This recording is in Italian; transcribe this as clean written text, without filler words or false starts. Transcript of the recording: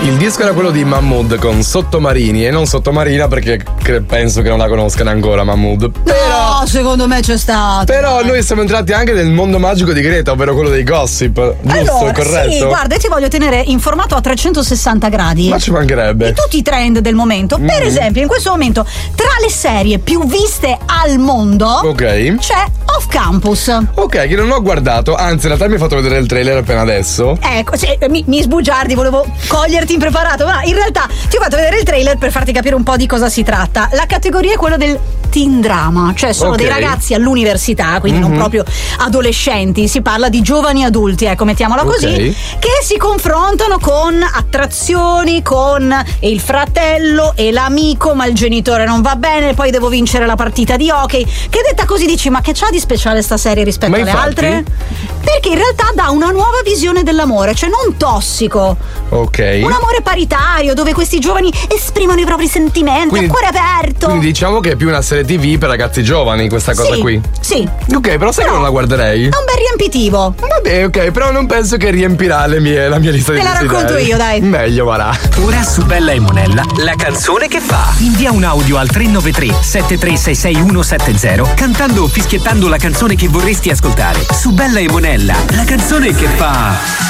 Il disco era quello di Mahmood con Sottomarini e non Sottomarina perché penso che non la conoscano ancora Mahmood. Però, no, secondo me c'è stato. Però noi siamo entrati anche nel mondo magico di Greta, ovvero quello dei gossip. Giusto, allora, corretto? Sì, guarda, io ti voglio tenere informato a 360 gradi. Ma ci mancherebbe. Di tutti i trend del momento. Per esempio, in questo momento, tra le serie più viste al mondo, ok, c'è Off Campus. Ok, che non ho guardato, anzi in realtà mi hai fatto vedere il trailer appena adesso. Ecco, sì, mi sbugiardi, volevo coglierti impreparato, ma in realtà ti ho fatto vedere il trailer per farti capire un po' di cosa si tratta. La categoria è quella del teen drama, cioè sono dei ragazzi all'università, quindi non proprio adolescenti, si parla di giovani adulti, ecco, mettiamola così, che si confrontano con attrazioni, con il fratello e l'amico, ma il genitore non va bene, poi devo vincere la partita di hockey, che detta così dici, ma che c'ha di speciale sta serie rispetto alle altre? Perché in realtà dà una nuova visione dell'amore, cioè non tossico, un amore paritario dove questi giovani esprimono i propri sentimenti, quindi, a cuore aperto. Quindi diciamo che è più una serie TV per ragazzi giovani questa cosa qui. Sì. Ok, però sai che non la guarderei? È un bel riempitivo. Vabbè, ok, però non penso che riempirà la mia lista di desideri. Te la racconto io, dai. Meglio, va là. Ora su Bella e Monella, la canzone che fa. Invia un audio al 393 7366170 cantando o fischiettando la canzone che vorresti ascoltare. Su Bella e Monella, la canzone che fa.